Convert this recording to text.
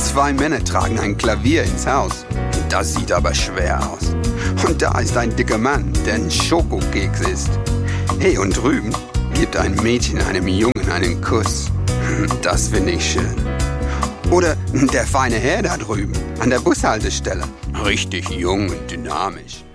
2 Männer tragen ein Klavier ins Haus. Das sieht aber schwer aus. Und da ist ein dicker Mann, der ein Schokokeks isst. Hey, und drüben gibt ein Mädchen einem Jungen einen Kuss. Das finde ich schön. Oder der feine Herr da drüben an der Bushaltestelle. Richtig jung und dynamisch.